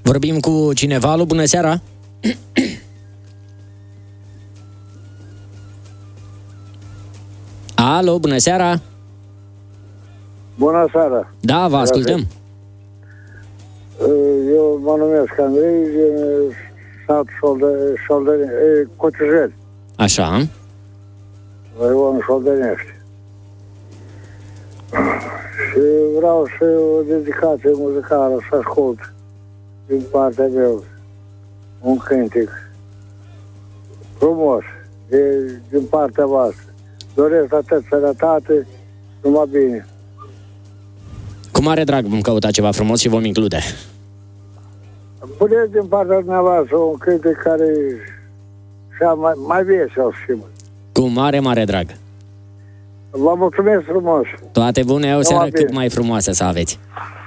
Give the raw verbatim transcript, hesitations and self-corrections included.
Vorbim cu cineva. Alo, bună seara! Alo, bună seara! Bună seara! Da, vă ascultăm! Eu mă numesc Andrei, din satul Cotijeni. Așa. Raionul Șoldănești. Și vreau și o dedicație muzicală să ascult din partea mea un cântec frumos de, din partea voastră. Doresc atât sănătate, numai bine. Cu mare drag vom căuta ceva frumos și vom include. Puneți din partea dumneavoastră un cântec care și mai, mai vesel și cu mare, mare drag. Vă mulțumesc frumos. Toate bune, o seară cât mai frumoasă să aveți.